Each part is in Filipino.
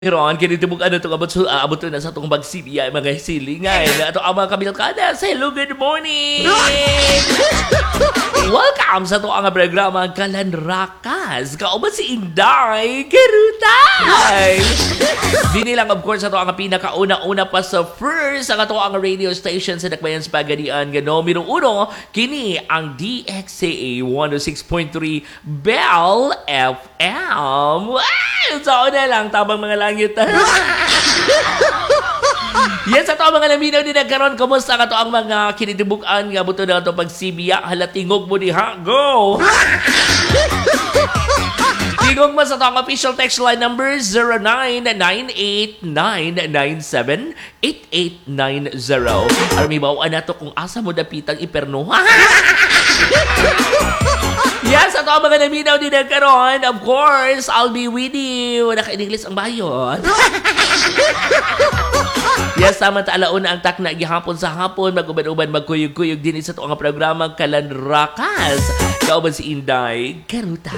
Ron, kinitibog ano itong abot na sa itong bagsibiya mga silingay. Ito ang mga kabilkada. Hello, good morning! Welcome sa ito ang programa Kalanrakas. Kauban si Inday Kerutay. Di nilang of course ito ang pinakauna-una pa sa first ang ito ang radio station sa Dakbayan sa Pagadian. Numero 1, kini ang DXA 106.3 Bell FM. Sa una lang, tabang mga langit. Yes, ato ang mga laminaw din nagkaroon. Kumusta ka to ang mga kinitibukan nga buto na ito pagsibiya? Halatingog mo diha. Go! Tingog mo sa ito ang official text line number 0998-997-8890. Armi bawaan na to kung asa mo dapitang iperno. Yes, ato ang mga laminaw din nagkaroon. Of course, I'll be with you. Naka-English ang bayon. Yes, samantala una ang takna gihapon sa hapon, mag-uban-uban, magkuyog-kuyog din sa ito ang programa Kalanrakas. Kauban si Inday Kerutay.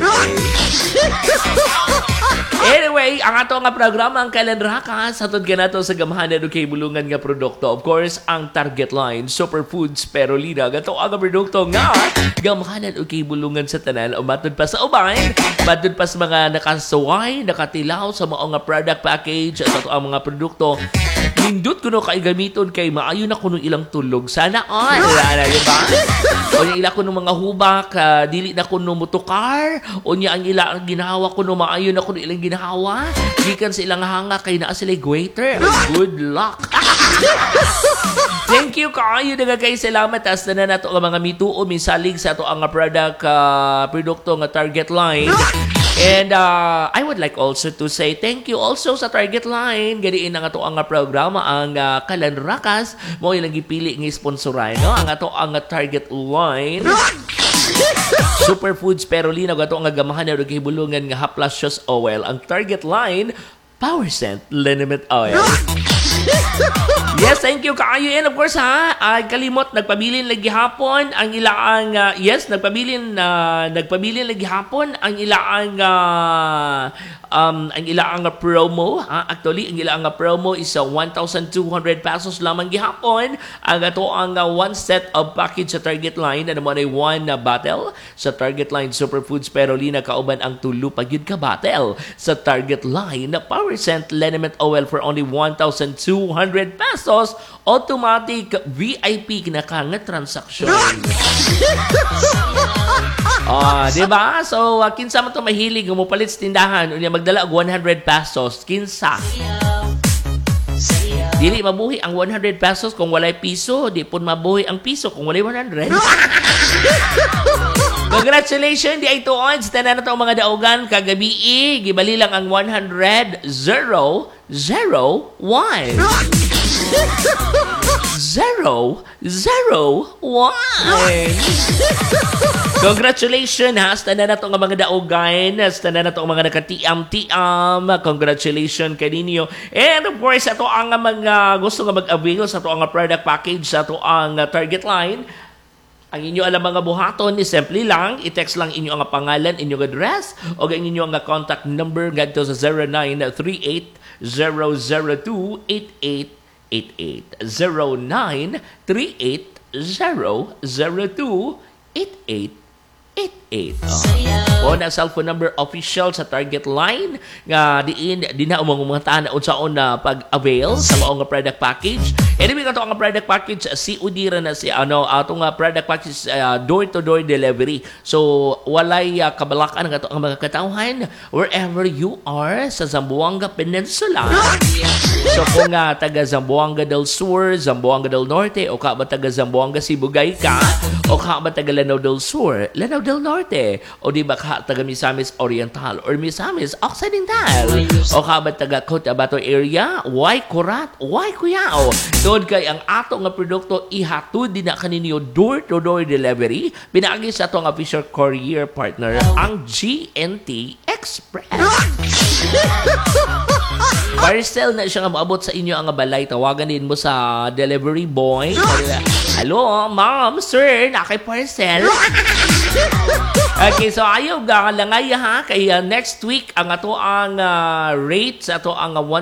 Anyway, ang ato nga programa ang Kalanrakas, hatod ka nato sa gamahanan o kay bulungan nga produkto. Of course, ang target line, Superfoods Perolina. Gato ang produkto nga gamahanan o kay bulungan sa tanan o matod pa sa uban, matod pa sa mga nakasaway, nakatilaw sa mga product package at ato ang mga produkto. Nindot ko no kay gamiton kay maayo na kuno ilang tulog. Sana all. Diba? O niya ila kuno mga hubak, dili na kuno motukar. O niya ang ila ang ginawa kuno maayo na kuno ilang ginawa. Gikan sa ilang hanga kay naa sila waiter. Good luck. Thank you kaayo nga kay salamat as na nato ang mga mituo misalig sa ato ang product produkto nga target line. And I would like also to say thank you also sa target line. Ganiin ang ato ang programa ang Kalanrakas. Mo ilang gipili nga sponsoray no ang ato ang target line. Superfoods Perolina gato ang gamahan na gihibulungan nga Haplasius oil. Ang target line Power Scent Liniment Oil. Yes, thank you kaayo. And of course ay kalimot nagpabilin lagi hapon ang ilaang nagpabilin lagi hapon ang ilaang promo. Actually ang ilaang promo is 1,200 pesos lamang gihapon. Ang ato ang one set of package sa target line na naman ay one bottle sa target line Superfoods Perolina kauban ang tulo pa gyud ka bottle sa target line Power Scent Liniment Oil for only 1,200 pesos. Automatic VIP kinakanga transaction. Diba? So, kinsa man to mahilig mo palit sa tindahan, unya magdala og 100 pesos, kinsa? Dili mabuhi ang 100 pesos kung walay piso, di pun mabuhi ang piso kung walay 100. Congratulations di ay tuon sa tanan nato mga daugan kagabi gibali lang ang 100 0 0 1 0 0 1. Congratulations sa tanan nato nga mga daugan, sa tanan nato mga nakatiam-tiam. Congratulations kaninyo. And of course ato ang mga gusto nga mag-avail sa ato ang product package sa ato ang target line. Ang inyo alam mga buhaton ni simple lang, i-text lang inyo ang pangalan, inyong address, o ang inyo ang contact number ngadto sa 0938-002-8888. 0938-002-8888. O na cellphone number official sa target line nga di na mga tahan unsaon na pag-avail sa maong product package. Anyway, ato ang product package COD ra na si ato nga product package door-to-door delivery. So walay kabalakan ato ang mga katawhan wherever you are sa Zamboanga Peninsula. So kung taga Zamboanga del Sur, Zamboanga del Norte o ka ba taga Zamboanga Sibugay ka o ka ba taga Lanao del Sur, Lanao del Norte o di ba ka taga Misamis Oriental or Misamis Occidental o ka ba taga Cotabato area, Way Kurat, Way Cuyao. Doon kay ang ato nga produkto ihatod din na kaninyo door-to-door delivery. Pinaagi sa ato ang official courier partner ang GNT Express. Parcel na siya nga maabot sa inyo ang balay. Tawagan din mo sa delivery boy. Hello, ma'am, sir, nakay parcel. Okay, so ayaw nga langay ha kay next week ang ato ang rate sa ato ang